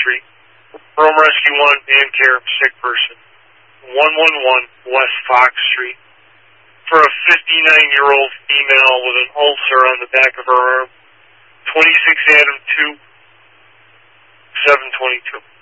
Street. Rome Rescue 1 and care of sick person. 111 West Fox Street. For a 59-year-old female with an ulcer on the back of her arm. 26 Adam 2, 722.